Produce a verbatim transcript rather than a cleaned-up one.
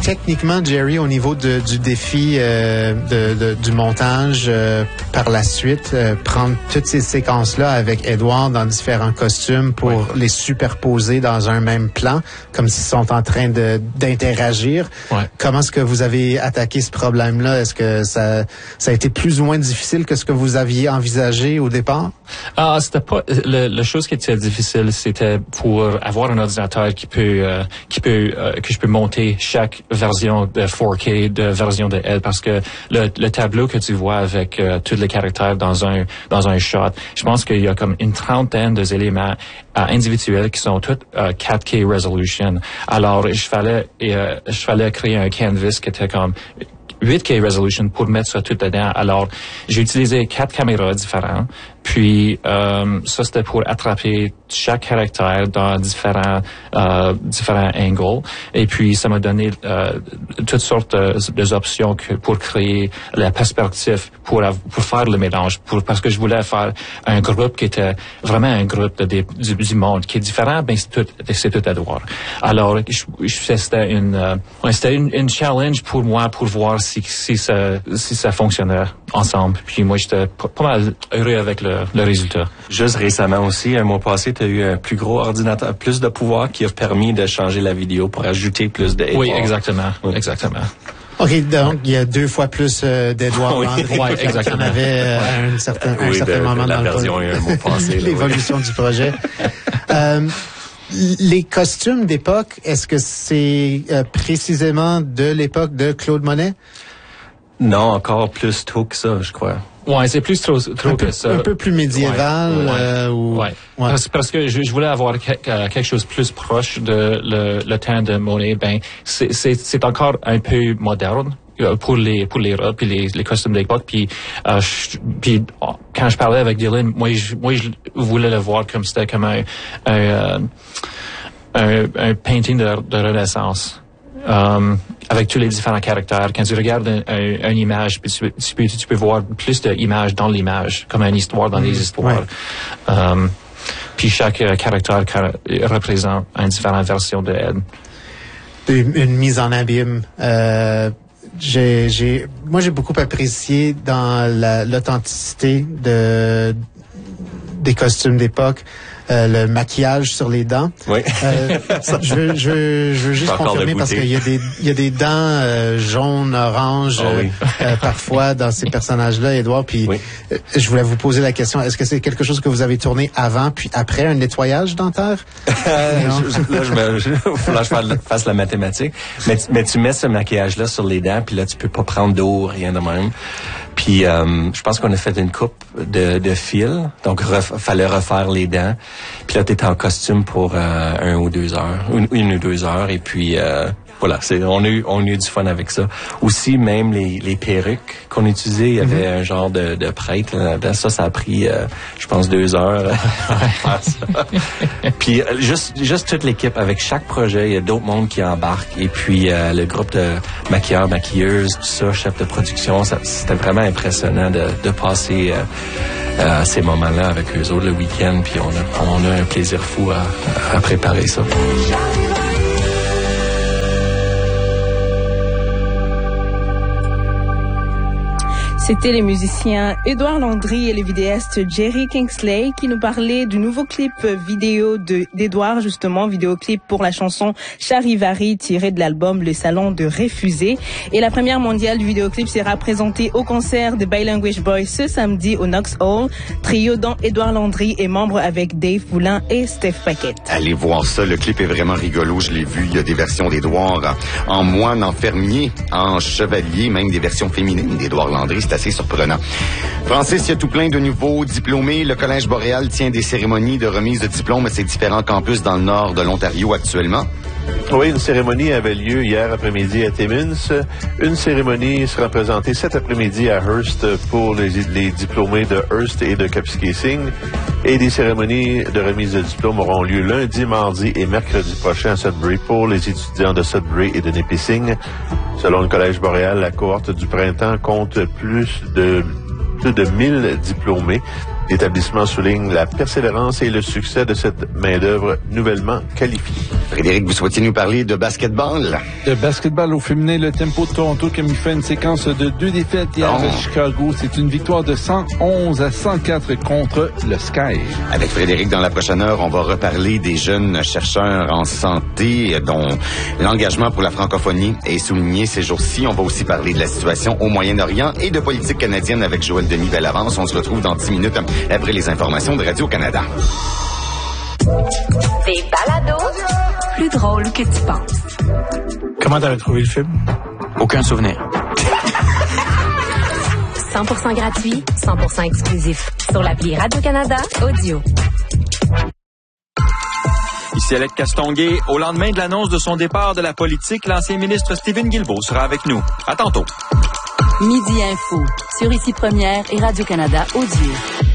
techniquement, Jerry, au niveau de, du défi euh, de, de, du montage euh, par la suite, euh, prendre toutes ces séquences-là avec Edouard dans différents costumes pour oui. les superposer dans un même plan, comme s'ils sont en train de d'interagir. Oui. Comment est-ce que vous avez attaqué ce problème-là? Est-ce que ça, ça a été plus ou moins difficile que ce que vous aviez envisagé au départ? Ah, c'était pas le, la chose qui était difficile, c'était pour avoir un ordinateur qui peut euh, qui peut euh, que je peux monter chaque version de quatre K de version de elle, parce que le, le tableau que tu vois avec euh, tous les caractères dans un dans un shot, je pense qu'il y a comme une trentaine d'éléments euh, individuels qui sont tous euh, quatre K resolution. Alors, je fallait euh, je fallait créer un canvas qui était comme huit K resolution pour mettre ça tout dedans. Alors, j'ai utilisé quatre caméras différentes. Puis, euh, ça, c'était pour attraper chaque caractère dans différents euh, différents angles. Et puis, ça m'a donné euh, toutes sortes de, de options que, pour créer la perspective, pour, pour faire le mélange. Pour, parce que je voulais faire un groupe qui était vraiment un groupe de, de, du, du monde qui est différent, ben c'est tout, c'est tout Edouard. Alors, je, je, c'était une euh, c'était une, une challenge pour moi pour voir si, si, ça, si ça fonctionnait ensemble. Puis moi, j'étais pas, pas mal heureux avec le le résultat. Juste récemment aussi, un mois passé, tu as eu un plus gros ordinateur, plus de pouvoir qui a permis de changer la vidéo pour ajouter plus de Oui, exactement. Oui. Exactement. OK, donc il y a deux fois plus euh, d'Edouard oui, Landry ouais, qu'il y en avait euh, à un certain, un oui, certain de, moment de la dans version le un mois passé. l'évolution oui. du projet. euh, les costumes d'époque, est-ce que c'est euh, précisément de l'époque de Claude Monet? Non, encore plus tôt que ça, je crois. Ouais, c'est plus trop, trop un peu, que ça. Un peu plus médiéval. Ouais, ouais, euh, ou, ouais. Ouais. Parce, parce que je, je voulais avoir que, quelque chose de plus proche de le, le temps de Monet. Ben, c'est, c'est, c'est encore un peu moderne pour les pour les robes puis les, les costumes d'époque. Puis, euh, je, puis quand je parlais avec Dylan, moi, je, moi, je voulais le voir comme c'était comme un un, un, un painting de, de Renaissance. Um, avec tous les différents caractères. Quand tu regardes un, un, une image, tu, tu, peux, tu peux voir plus d'images dans l'image, comme une histoire dans mmh, les histoires. Ouais. Um, puis chaque euh, caractère représente une différente version de Ed. Une, une mise en abîme. Euh, j'ai, j'ai, moi, j'ai beaucoup apprécié dans la, l'authenticité de des costumes d'époque. Euh, le maquillage sur les dents. Oui. Euh, je veux, je veux, je veux juste confirmer parce qu'il y a des, il y a des dents euh, jaunes, oranges, oh, oui. euh, parfois dans ces personnages-là, Edouard. Puis, oui. euh, je voulais vous poser la question, est-ce que c'est quelque chose que vous avez tourné avant puis après un nettoyage dentaire? euh, je, là, je me, je, faut là, je fasse la mathématique. Mais, mais tu mets ce maquillage-là sur les dents, puis là, tu peux pas prendre d'eau, rien de même. Puis, euh, je pense qu'on a fait une coupe de, de fil, donc ref, fallait refaire les dents. Puis là, t'étais en costume pour euh, un ou deux heures, une, une ou deux heures, et puis euh, voilà, c'est, on a eu, on a eu du fun avec ça. Aussi, même les, les perruques qu'on utilisait, il y avait mm-hmm. un genre de, de prêtre là-dedans. Ça, ça a pris, euh, je pense, deux heures à faire ça. Puis juste, juste toute l'équipe, avec chaque projet, il y a d'autres mondes qui embarquent. Et puis euh, le groupe de maquilleurs, maquilleuses, tout ça, chef de production, ça, c'était vraiment impressionnant de, de passer euh, euh, ces moments-là avec eux autres le week-end. Puis on a, on a un plaisir fou à, à préparer ça. C'était les musiciens Edouard Landry et le vidéaste Jerry Kingsley qui nous parlaient du nouveau clip vidéo de, d'Edouard, justement, vidéoclip pour la chanson Charivari tirée de l'album Le Salon de Réfusés. Et la première mondiale du vidéoclip sera présentée au concert de Bilanguage Boys ce samedi au Knox Hall. Trio dont Edouard Landry est membre avec Dave Poulin et Steph Paquette. Allez voir ça, le clip est vraiment rigolo, je l'ai vu. Il y a des versions d'Edouard en moine, en fermier, en chevalier, même des versions féminines d'Edouard Landry. C'est assez surprenant. Francis, il y a tout plein de nouveaux diplômés. Le Collège Boréal tient des cérémonies de remise de diplômes à ses différents campus dans le nord de l'Ontario actuellement. Oui, une cérémonie avait lieu hier après-midi à Timmins. Une cérémonie sera présentée cet après-midi à Hearst pour les, les diplômés de Hearst et de Kapuskasing. Et des cérémonies de remise de diplôme auront lieu lundi, mardi et mercredi prochain à Sudbury pour les étudiants de Sudbury et de Nipissing. Selon le Collège Boréal, la cohorte du printemps compte plus de plus de mille diplômés. L'établissement souligne la persévérance et le succès de cette main-d'œuvre nouvellement qualifiée. Frédéric, vous souhaitiez nous parler de basketball? De basketball au féminin, le Tempo de Toronto qui a mis fin à une séquence de deux défaites hier à Chicago. C'est une victoire de cent onze à cent quatre contre le Sky. Avec Frédéric, dans la prochaine heure, on va reparler des jeunes chercheurs en santé dont l'engagement pour la francophonie est souligné ces jours-ci. On va aussi parler de la situation au Moyen-Orient et de politique canadienne avec Joël Denis Bellavance. On se retrouve dans dix minutes après les informations de Radio-Canada. Des balados plus drôles que tu penses. Comment t'avais trouvé le film? Aucun souvenir. cent pour cent gratuit, cent pour cent exclusif. Sur l'appli Radio-Canada Audio. Ici Alec Castonguay. Au lendemain de l'annonce de son départ de la politique, l'ancien ministre Stephen Guilbeault sera avec nous. À tantôt. Midi Info, sur Ici Première et Radio-Canada Audio.